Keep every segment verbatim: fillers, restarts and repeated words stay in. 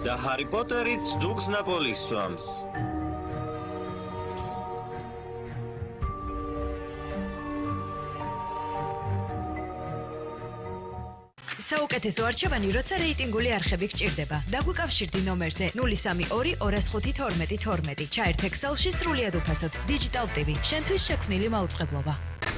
და ჰარი პოტერიც დუგს ნაპოლის სვამს. საუკეთესო არჩევანი, როცა რეიტინგული არხები გჭირდება. დაგვიკავშირდი ნომერზე ნული სამი ორი ორას ხუთი თორმეტი თორმეტი. ჩაერთ ექსელში სრულიად უფასოდ. Digital ტი ვი, შენთვის შექმნილი მაუწყებლობა.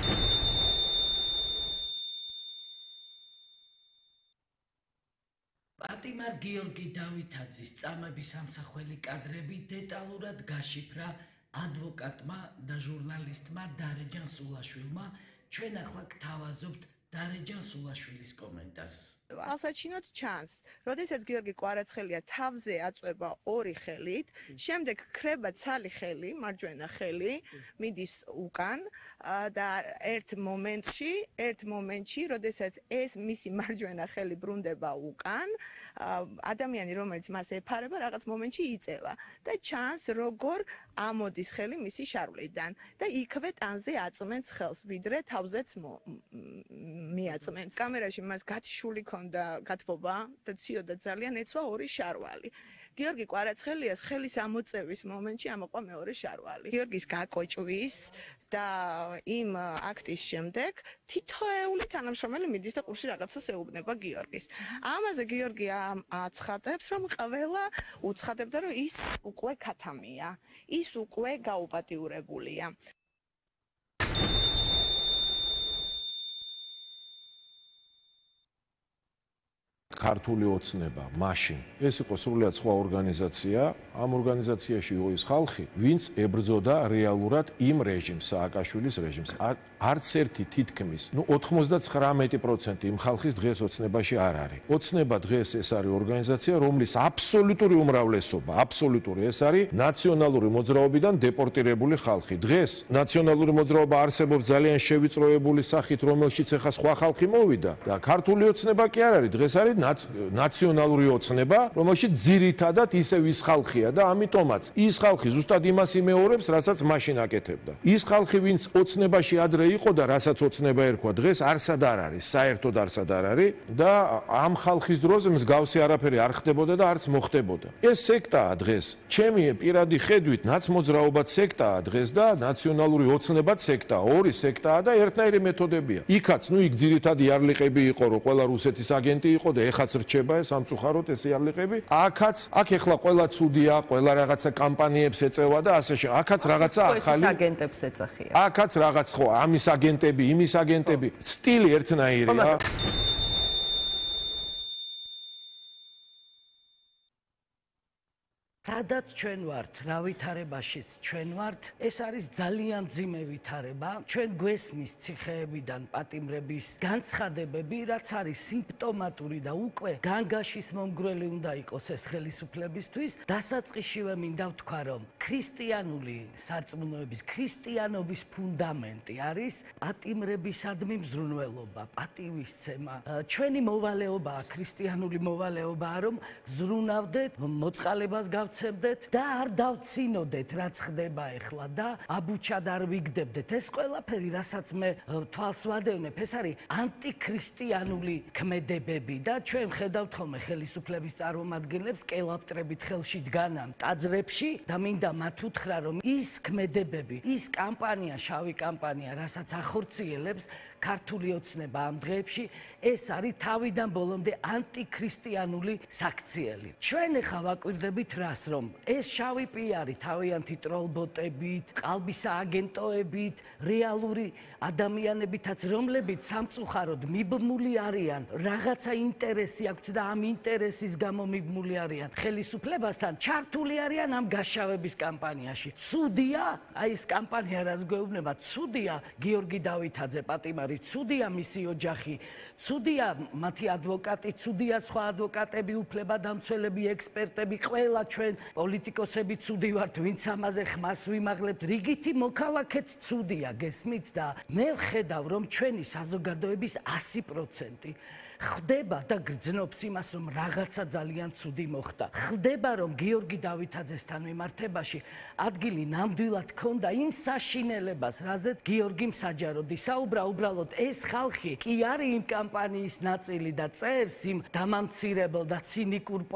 პატიმარ გიორგი დავითაძის წამების ამსახველი კადრები დეტალურად გაშიფრა ადვოკატმა და ჟურნალისტმა დარეჯან სულაშვილმა. ჩვენ ახლა გთავაზობთ დარეჯან სულაშვილის კომენტარს. ალსაჩინოთ ჩანს, როდესაც გიორგი კვარაცხელია თავზე აწვება ორი ხელით, შემდეგ ქრება ცალი ხელი, მარჯვენა ხელი, მიდის უკან და ერთ მომენტში, ერთ მომენტში, როდესაც ეს მისი მარჯვენა ხელი ბრუნდება უკან, ადამიანი, რომელიც მას ეფარება, რაღაც მომენტში იწევა და ჩანს, როგორ ამოდის ხელი მისი შარვლიდან და იქვე ტანზე აწმენს ხელს, ვიდრე თავზეც მიაწმენს. კამერაში მას გათიშული და გათბობა და ციოდა ძალიან ეცვა ორი შარვალი. გიორგი კვარაცხელიას ხელის ამოწევის მომენტში ამოყვა მეორე შარვალი. გიორგის გაკოჭვის და იმ აქტის შემდეგ თითოეული თანამშრომელი მიდის და ყურში რაღაცას ეუბნება გიორგის. ამაზე გიორგი აცხადებს, რომ ყველა უცხადებდა, რომ ის უკვე ქათამია, ის უკვე გაუპატიურებულია. ქართული ოცნება, მაშინ ეს იყო სრულიად სხვა ორგანიზაცია, ამ ორგანიზაციაში იყო ის ხალხი, ვინც ებრძოდა რეალურად იმ რეჟიმს, სააკაშვილის რეჟიმს. არც ერთი თითქმის, ნუ ოცდათხმეტი პროცენტი იმ ხალხის დღეს ოცნებაში არ არის. ოცნება დღეს ეს არის ორგანიზაცია, რომლის აბსოლუტური უმრავლესობა, აბსოლუტური ეს არის ნაციონალური მოძრაობიდან დეპორტირებული ხალხი. დღეს ნაციონალური მოძრაობა არსებობს ძალიან შევიწროებული სახით, რომელშიც ახლა სხვა ხალხი მოვიდა და ქართული ოცნება კი არ არის, დღეს არის ნაციონალური ოცნება, რომელშიც ძირითადად ისევ ის ხალხია და ამიტომაც ის ხალხი ზუსტად იმას იმეორებს, რასაც მაშინ აკეთებდა. ის ხალხი, ვინც ოცნებაში ადრე იყო და რასაც ოცნება ერქვა, დღეს არსად არ არის, საერთოდ არსად არ არის და ამ ხალხის დროზე მსგავსი არაფერი არ ხდებოდა და არც მოხდებოდა. ეს სექტაა დღეს. ჩემი პირადი ხედვით ნაცმოძრაობაც სექტაა დღეს და ნაციონალური ოცნებაც სექტაა. ორი სექტაა და ერთნაირი მეთოდებია. იქაც, ნუ იქ ძირითადი იარლიყები იყო, რომ ყველა რუსეთის აგენტი იყო და ეხაც რჩება ეს სამწუხაროდ ეს იარლიყები. აქაც, აქ ეხლა ყველა ცუდია, ყველა რაღაცა კამპანიებს ეწევა და ასე შემდეგ. აქაც რაღაცა ახალი აგენტებს ეწახია. აქაც რაღაც ხო, ამის აგენტები, იმის აგენტები, სტილი ერთნაირია. სადაც ჩვენ ვართ, რა ვითარებაშიც ჩვენ ვართ, ეს არის ძალიან მძიმე ვითარება. ჩვენ გვესმის ციხეებიდან პატიმრების განცხადებები, რაც არის სიმპტომატური და უკვე განგაშის მომგვრელი უნდა იყოს ეს ხელისუფლებისთვის. დასაწყისშივე მინდა ვთქვა, რომ ქრისტიანული სარწმუნოების, ქრისტიანობის ფუნდამენტი არის პატიმრებისადმი მზრუნველობა, პატივისცემა. ჩვენი მოვალეობაა, ქრისტიანული მოვალეობაა, რომ ზრუნავდეთ, მოწყალებას გავ და არ დავცინოდეთ, რაც ხდება ახლა და აბუჩად არ ვიგდებდეთ. ეს ყველაფერი, რასაც მე თვალს ვადევნებ, ეს არის ანტიქრისტიანული ქმედებები და ჩვენ ხედავთ ხოლმე ხელისუფლების წარმომადგენლებს კელაპტრებით ხელში დგანან ტაძრებში და მინდა მათ უთხრა, რომ ის ქმედებები, ის კამპანია, შავი კამპანია, რასაც ახორციელებს ქართული ოცნება ამ დღეებში, ეს არის თავიდან ბოლომდე ანტიქრისტიანული საქციელი. ჩვენ ახლა ვაკვირდებით რას, რომ ეს შავი პიარი თავიანთი ტროლბოტებით, ყალბის აგენტოებით, რეალური ადამიანებითაც, რომლებიც სამწუხაროდ მიბმული არიან, რაღაცა ინტერესი აქვთ და ამ ინტერესის გამო მიბმული არიან ხელისუფლებასთან, ჩართული არიან ამ გაშავების კამპანიაში. ცუდია, აი ეს კამპანია, რაც გვეუბნება, ცუდია გიორგი დავითაძე პატიმარი, ცუდია მისი ოჯახი, ცუდია მათი ადვოკატი, ცუდია სხვა ადვოკატები, უფლებადამცველები, ექსპერტები, ყველა ჩვენ პოლიტიკოსები ცუდი ვართ, ვინც ამაზე ხმას ვიმაღლებთ, რიგითი მოქალაქეც ცუდია, გესმით და მე ვხედავ, რომ ჩვენი საზოგადოების ასი პროცენტი ხდება და გრძნობს იმას, რომ რაღაცა ძალიან ცუდი მოხდა. ხდება, რომ გიორგი დავითაძესთან მიმართებაში ადგილი ნამდვილად ჰქონდა იმ საშინელებას, რაზეც გიორგი მსაჯაროდ ისაუბრა, უბრალოდ ეს ხალხი კი არის იმ კამპანიის ნაწილი და წერს იმ დამამცირებელ და ცინიკურ